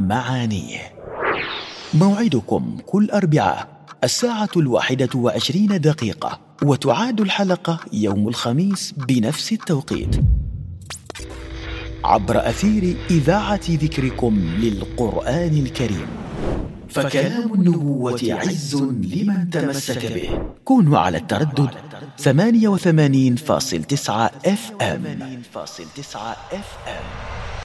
معانيه. موعدكم كل أربعاء 1:21، وتعاد الحلقة يوم الخميس بنفس التوقيت عبر أثير إذاعة ذكركم للقرآن الكريم. فكلام النبوة عز لمن تمسك به. كونوا على التردد 88.9 FM.